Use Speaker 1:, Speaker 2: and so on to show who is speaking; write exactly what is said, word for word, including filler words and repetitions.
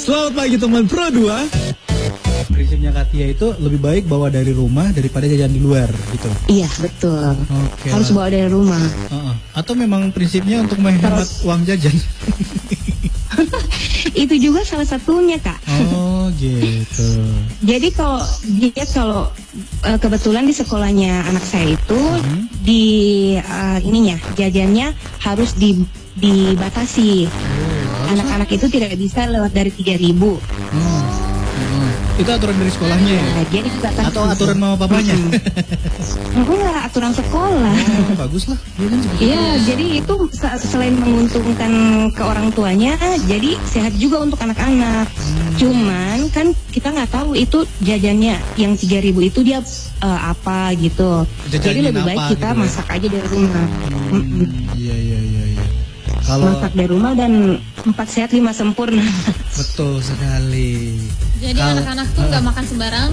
Speaker 1: Selamat pagi teman Pro dua. Prinsipnya Katia itu lebih baik bawa dari rumah daripada jajan di luar gitu.
Speaker 2: Iya betul.
Speaker 1: Oke.
Speaker 2: Harus bawa dari rumah.
Speaker 1: Uh-uh. Atau memang prinsipnya untuk menghemat
Speaker 2: Terus.
Speaker 1: uang jajan?
Speaker 2: Itu juga salah satunya Kak.
Speaker 1: Oh gitu.
Speaker 2: Jadi kalau dia kalau uh, kebetulan di sekolahnya anak saya itu
Speaker 1: Hmm.
Speaker 2: di uh, ininya jajannya harus di, dibatasi. Anak-anak itu tidak bisa lewat dari tiga ribu.
Speaker 1: Hmm. Hmm. Itu aturan dari sekolahnya ya?
Speaker 2: Nah, jadi dibatasi.
Speaker 1: Atau aturan mama papanya?
Speaker 2: Enggak, aturan sekolah.
Speaker 1: Oh, bagus lah. Dia kan seperti
Speaker 2: Iya, jadi itu se- selain menguntungkan ke orang tuanya, jadi sehat juga untuk anak-anak. Cuman kan kita nggak tahu itu jajannya yang tiga ribu itu dia eh, apa gitu.
Speaker 1: Jajanin
Speaker 2: Jadi lebih baik
Speaker 1: apa
Speaker 2: kita
Speaker 1: gitu ya?
Speaker 2: masak aja dari rumah. Mm-mm.
Speaker 1: Iya iya iya iya. Kalau
Speaker 2: Masak dari rumah dan empat sehat lima sempurna.
Speaker 1: betul sekali.
Speaker 3: Jadi
Speaker 1: Kalau-
Speaker 3: anak-anak tuh nggak makan sembarangan.